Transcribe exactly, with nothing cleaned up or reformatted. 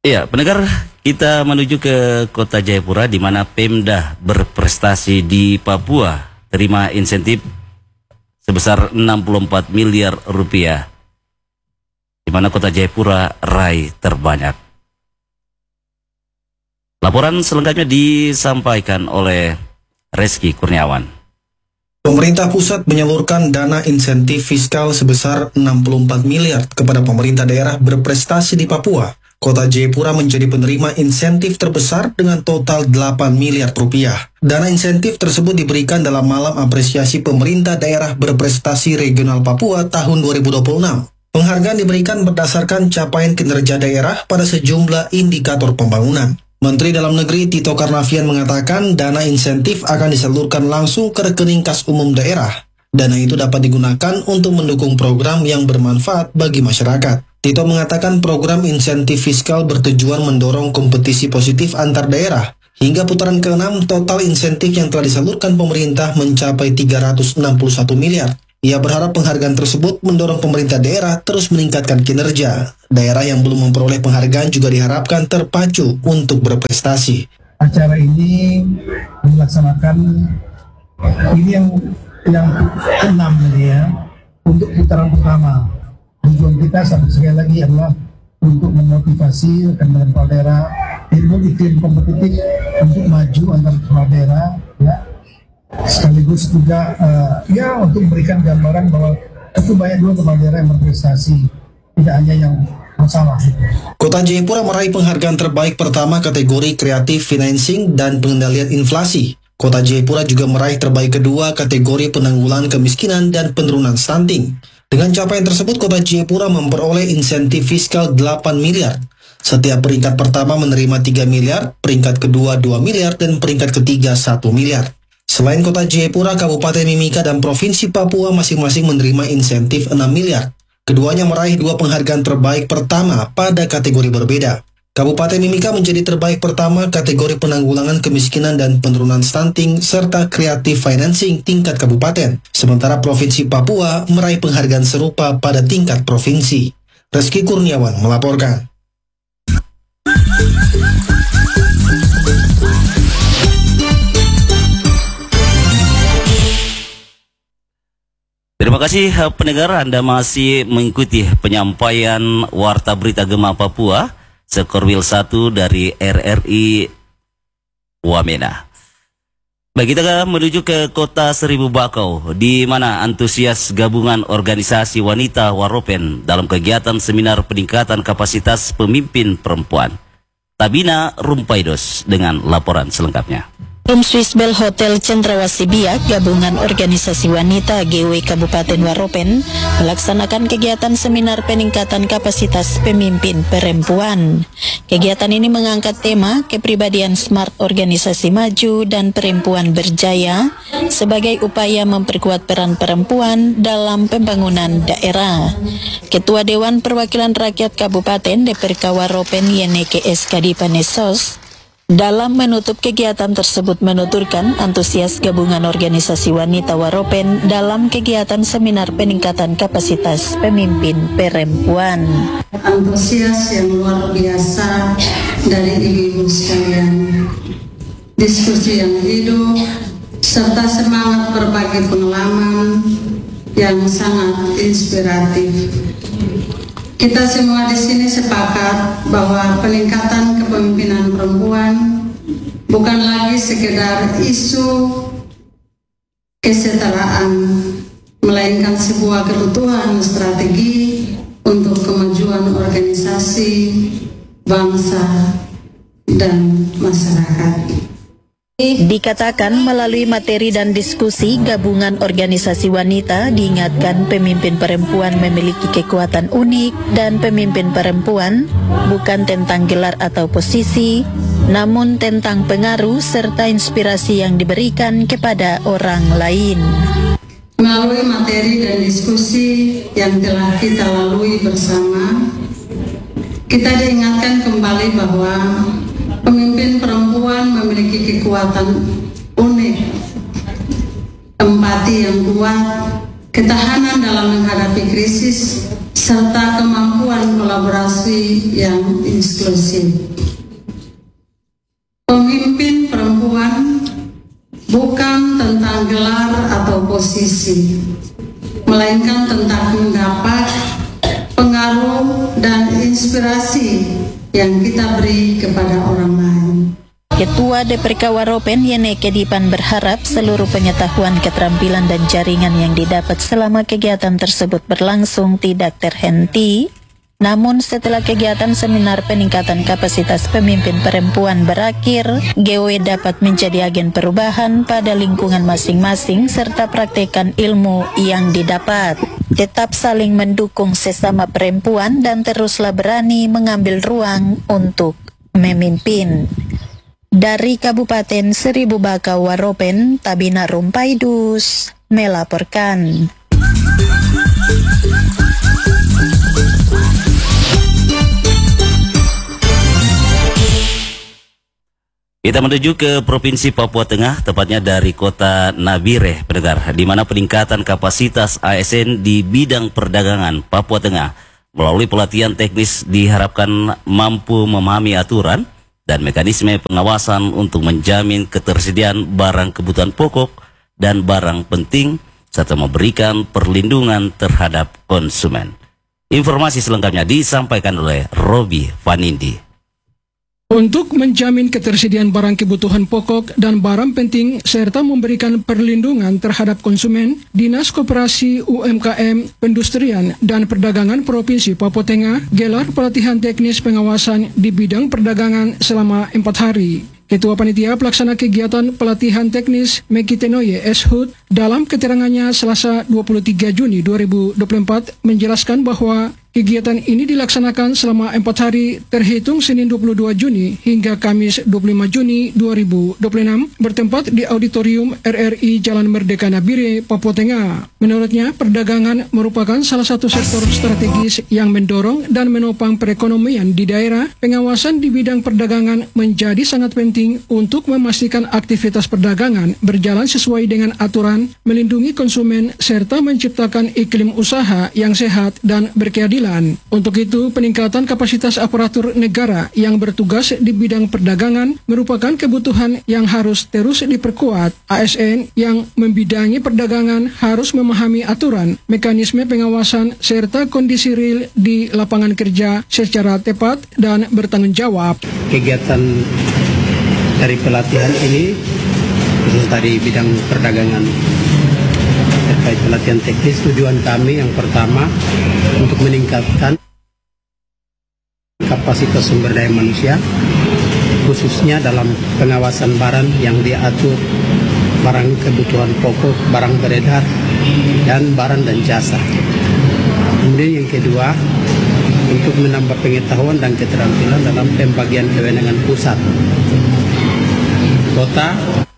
Iya, pendengar, kita menuju ke Kota Jayapura di mana Pemda berprestasi di Papua terima insentif sebesar enam puluh empat miliar rupiah. Di mana Kota Jayapura raih terbanyak. Laporan selengkapnya disampaikan oleh Reski Kurniawan. Pemerintah pusat menyalurkan dana insentif fiskal sebesar enam puluh empat miliar kepada pemerintah daerah berprestasi di Papua. Kota Jayapura menjadi penerima insentif terbesar dengan total delapan miliar rupiah. Dana insentif tersebut diberikan dalam malam apresiasi pemerintah daerah berprestasi regional Papua tahun dua ribu dua puluh enam. Penghargaan diberikan berdasarkan capaian kinerja daerah pada sejumlah indikator pembangunan. Menteri Dalam Negeri Tito Karnavian mengatakan dana insentif akan disalurkan langsung ke rekening kas umum daerah. Dana itu dapat digunakan untuk mendukung program yang bermanfaat bagi masyarakat. Tito mengatakan program insentif fiskal bertujuan mendorong kompetisi positif antar daerah. Hingga putaran keenam, total insentif yang telah disalurkan pemerintah mencapai tiga ratus enam puluh satu miliar. Ia berharap penghargaan tersebut mendorong pemerintah daerah terus meningkatkan kinerja. Daerah yang belum memperoleh penghargaan juga diharapkan terpacu untuk berprestasi. Acara ini dilaksanakan, ini yang yang keenam ya, untuk putaran pertama. Tujuan kita sampai sekali lagi adalah untuk memotivasi rekan-rekan kepala daerah ilmu iklim kompetitif untuk maju antar kepala daerah, ya. Sekaligus juga uh, ya untuk memberikan gambaran bahwa itu banyak dua kepala daerah yang berprestasi, tidak hanya yang masalah. Kota Jayapura meraih penghargaan terbaik pertama kategori kreatif financing dan pengendalian inflasi. Kota Jayapura juga meraih terbaik kedua kategori penanggulangan kemiskinan dan penurunan stunting. Dengan capaian tersebut, Kota Jayapura memperoleh insentif fiskal delapan miliar. Setiap peringkat pertama menerima tiga miliar, peringkat kedua dua miliar, dan peringkat ketiga satu miliar. Selain Kota Jayapura, Kabupaten Mimika dan Provinsi Papua masing-masing menerima insentif enam miliar. Keduanya meraih dua penghargaan terbaik pertama pada kategori berbeda. Kabupaten Mimika menjadi terbaik pertama kategori penanggulangan kemiskinan dan penurunan stunting serta kreatif financing tingkat kabupaten. Sementara Provinsi Papua meraih penghargaan serupa pada tingkat provinsi. Reski Kurniawan melaporkan. Terima kasih pendengar, Anda masih mengikuti penyampaian Warta Berita Gema Papua Sekorwil satu dari R R I Wamena. Baik, kita menuju ke Kota Seribu Bakau, di mana antusias gabungan organisasi wanita Waropen dalam kegiatan seminar peningkatan kapasitas pemimpin perempuan. Tabina Rumpaidos dengan laporan selengkapnya. Room Swiss Bell Hotel Cendrawasih Biak, gabungan organisasi wanita G W Kabupaten Waropen, melaksanakan kegiatan seminar peningkatan kapasitas pemimpin perempuan. Kegiatan ini mengangkat tema kepribadian smart organisasi maju dan perempuan berjaya sebagai upaya memperkuat peran perempuan dalam pembangunan daerah. Ketua Dewan Perwakilan Rakyat Kabupaten D P R K Waropen Yeneke S. Kadipanesos dalam menutup kegiatan tersebut menuturkan antusias gabungan organisasi wanita Waropen dalam kegiatan seminar peningkatan kapasitas pemimpin perempuan. Antusias yang luar biasa dari ibu-ibu sekalian, diskusi yang hidup, serta semangat berbagi pengalaman yang sangat inspiratif. Kita semua di sini sepakat bahwa peningkatan kepemimpinan perempuan bukan lagi sekedar isu kesetaraan, melainkan sebuah kebutuhan strategi untuk kemajuan organisasi, bangsa, dan masyarakat. Dikatakan melalui materi dan diskusi, gabungan organisasi wanita diingatkan pemimpin perempuan memiliki kekuatan unik dan pemimpin perempuan bukan tentang gelar atau posisi, namun tentang pengaruh serta inspirasi yang diberikan kepada orang lain. Melalui materi dan diskusi yang telah kita lalui bersama, kita diingatkan kembali bahwa pemimpin perempuan memiliki kekuatan unik, empati yang kuat, ketahanan dalam menghadapi krisis, serta kemampuan kolaborasi yang inklusif. Pemimpin perempuan bukan tentang gelar atau posisi, melainkan tentang pendapat, pengaruh, dan inspirasi yang kita beri kepada orang lain. Ketua D P R K Waropen Yeneke Dipan berharap seluruh pengetahuan, keterampilan, dan jaringan yang didapat selama kegiatan tersebut berlangsung tidak terhenti. Namun setelah kegiatan seminar peningkatan kapasitas pemimpin perempuan berakhir, G W dapat menjadi agen perubahan pada lingkungan masing-masing serta praktekkan ilmu yang didapat. Tetap saling mendukung sesama perempuan dan teruslah berani mengambil ruang untuk memimpin. Dari Kabupaten Seribu Baka Waropen, Tabina Rumpaidus melaporkan. Kita menuju ke Provinsi Papua Tengah, tepatnya dari kota Nabire, pendengar, di mana peningkatan kapasitas A S N di bidang perdagangan Papua Tengah melalui pelatihan teknis diharapkan mampu memahami aturan dan mekanisme pengawasan untuk menjamin ketersediaan barang kebutuhan pokok dan barang penting serta memberikan perlindungan terhadap konsumen. Informasi selengkapnya disampaikan oleh Robi Vanindi. Untuk menjamin ketersediaan barang kebutuhan pokok dan barang penting serta memberikan perlindungan terhadap konsumen, Dinas Koperasi U M K M, Pendustrian, dan Perdagangan Provinsi Papua Tengah gelar pelatihan teknis pengawasan di bidang perdagangan selama empat hari. Ketua Panitia Pelaksana Kegiatan Pelatihan Teknis Meki Tenoye S. Hud dalam keterangannya Selasa dua puluh tiga Juni dua ribu dua puluh empat menjelaskan bahwa kegiatan ini dilaksanakan selama empat hari terhitung Senin dua puluh dua Juni hingga Kamis dua puluh lima Juni dua ribu dua puluh enam bertempat di Auditorium R R I Jalan Merdeka Nabire, Papua Tengah. Menurutnya, perdagangan merupakan salah satu sektor strategis yang mendorong dan menopang perekonomian di daerah. Pengawasan di bidang perdagangan menjadi sangat penting untuk memastikan aktivitas perdagangan berjalan sesuai dengan aturan, melindungi konsumen, serta menciptakan iklim usaha yang sehat dan berkeadilan. Untuk itu, peningkatan kapasitas aparatur negara yang bertugas di bidang perdagangan merupakan kebutuhan yang harus terus diperkuat. A S N yang membidangi perdagangan harus memahami aturan, mekanisme pengawasan, serta kondisi real di lapangan kerja secara tepat dan bertanggung jawab. Kegiatan dari pelatihan ini khusus dari bidang perdagangan terkait pelatihan teknis, tujuan kami yang pertama untuk meningkatkan kapasitas sumber daya manusia khususnya dalam pengawasan barang yang diatur, barang kebutuhan pokok, barang beredar, dan barang dan jasa. Kemudian yang kedua, untuk menambah pengetahuan dan keterampilan dalam pembagian kewenangan pusat, kota,